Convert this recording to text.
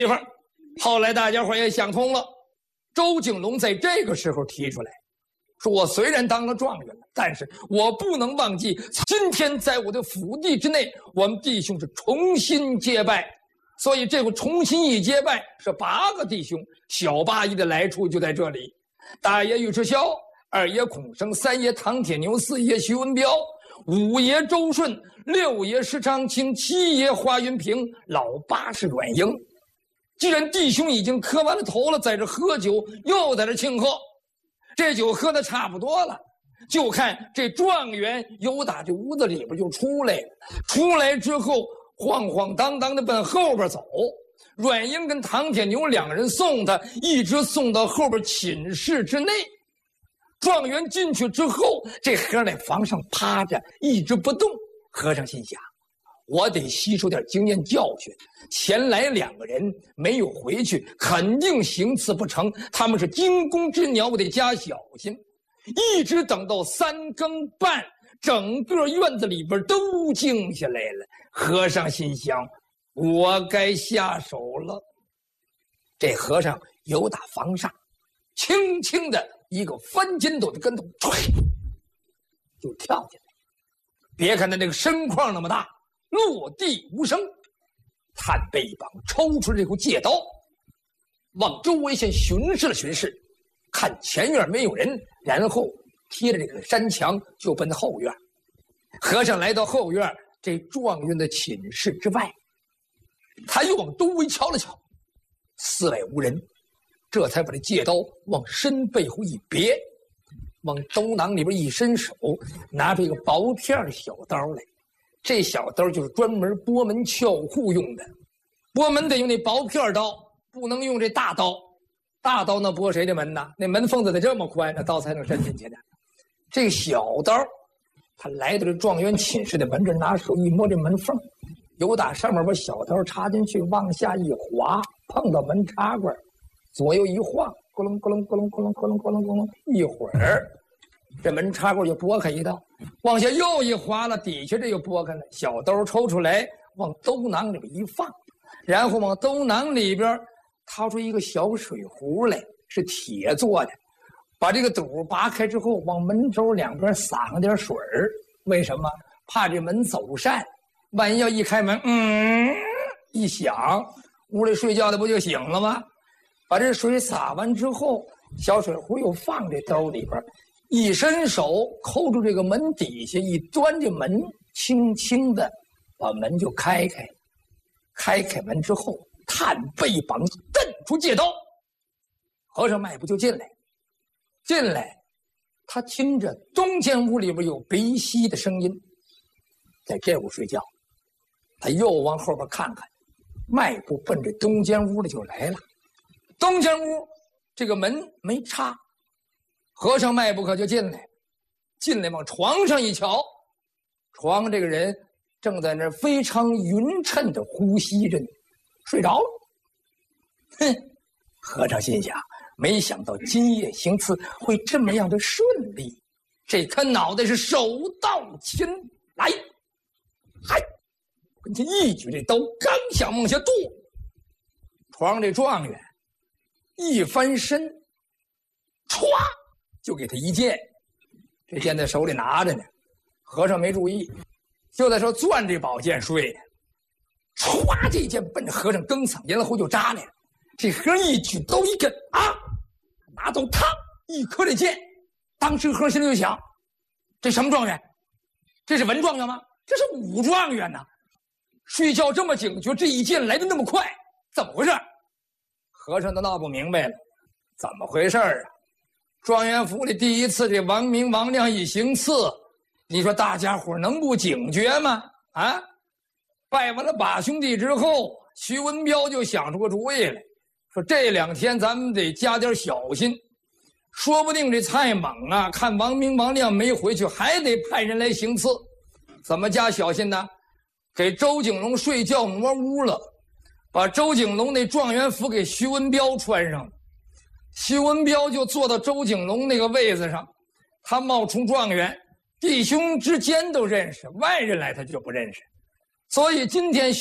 地方。后来大家伙也想通了，周景龙在这个时候提出来，说我虽然当了状元了，但是我不能忘记今天在我的府邸之内，我们弟兄是重新结拜。所以这个重新一结拜是8个弟兄，小八爷的来处就在这里。大爷尉迟霄，二爷孔生，三爷唐铁牛，四爷徐文彪，五爷周顺，六爷石长卿，七爷华云平，老八是阮英。既然弟兄已经磕完了头了，在这喝酒，又在这庆贺，这酒喝的差不多了，就看这状元由打这屋子里边就出来了。出来之后，晃晃荡荡的奔后边走。阮英跟唐铁牛2个人送他，一直送到后边寝室之内。状元进去之后，这和尚在房上趴着，一直不动。和尚心想，我得吸收点经验教训。前来2个人没有回去，肯定行刺不成，他们是惊弓之鸟，我得加小心。一直等到3更半，整个院子里边都静下来了。和尚心想，我该下手了。这和尚由打房上轻轻的一个翻筋斗的跟头，就跳进来。别看他那个身况那么大，落地无声。探背一帮抽出这口戒刀，往周围先巡视了巡视，看前院没有人，然后贴着这个山墙就奔后院。和尚来到后院这状元的寝室之外，他又往周围瞧了瞧，四外无人，这才把这戒刀往身背后一别，往兜囊里边一伸手，拿出一个薄片的小刀来。这小刀就是专门拨门撬户用的，拨门得用那薄片刀，不能用这大刀。大刀那拨谁的门呢？那门缝子得这么宽，那刀才能伸进去的。这个小刀，他来到这状元寝室的门这，拿手一摸这门缝，由打上面把小刀插进去，往下一滑，碰到门插棍，左右一晃，咕隆咕隆咕隆咕隆咕隆咕隆咕隆，一会儿这门插棍就拨开一道，往下又一滑了，底下这又拨开了，小刀抽出来，往兜囊里边一放，然后往兜囊里边掏出一个小水壶来，是铁做的，把这个斗拔开之后，往门轴两边撒上点水儿。为什么？怕这门走散，万一要一开门，一响，屋里睡觉的不就醒了吗？把这水洒完之后，小水壶又放这兜里边，一伸手抠住这个门底下，一端这门，轻轻的把门就开开。开开门之后，探背绑，蹬出戒刀，和尚迈步就进来。进来，他听着东间屋里边有鼻息的声音，在这屋睡觉。他又往后边看看，迈步奔着东间屋里就来了。东间屋这个门没插，和尚迈步可就进来。进来往床上一瞧，床上这个人正在那儿非常匀称的呼吸着呢，睡着了。和尚心想，没想到今夜行刺会这么样的顺利。这颗脑袋是手到擒来，嗨，跟前一举这刀，刚想往下剁，床上这状元一翻身，歘就给他一剑。这剑在手里拿着呢，和尚没注意，就在说攥这宝剑睡呢，歘这剑奔着和尚更嗓咽后就扎来了。这和尚一举刀一跟啊，拿刀嘡一磕这剑。当时和尚心里就想，这什么状元？这是文状元吗？这是武状元呢。睡觉这么警觉，这一剑来得那么快，怎么回事？和尚都闹不明白了，怎么回事啊？状元府里第一次这王明王亮一行刺，你说大家伙能不警觉吗？啊，拜完了把兄弟之后，徐文彪就想出个主意来，说这2天咱们得加点小心，说不定这蔡猛啊，看王明王亮没回去，还得派人来行刺。怎么加小心呢？给周景龙睡觉挪屋了，把周景龙那状元服给徐文彪穿上了。徐文彪就坐到周景龙那个位子上，他冒充状元，弟兄之间都认识，外人来他就不认识。所以今天